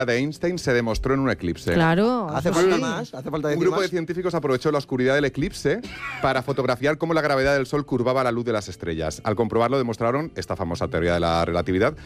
de Einstein se demostró en un eclipse. Claro. ¿Hace falta más? ¿Hace falta Un decir grupo más? de científicos aprovechó la oscuridad del eclipse para fotografiar cómo la gravedad del Sol curvaba la luz de las estrellas. Al comprobarlo demostraron esta famosa teoría de la relatividad,